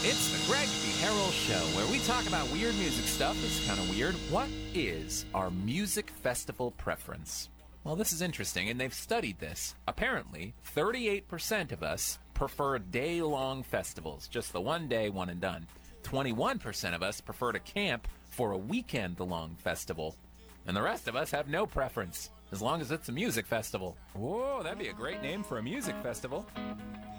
It's the Greg B. Harrell Show, where we talk about weird music stuff. It's kind of weird. What is our music festival preference? Well, this is interesting, and they've studied this. Apparently, 38% of us prefer day-long festivals, just the one day, one and done. 21% of us prefer to camp for a weekend-long festival. And the rest of us have no preference, as long as it's a music festival. Whoa, that'd be a great name for a music festival.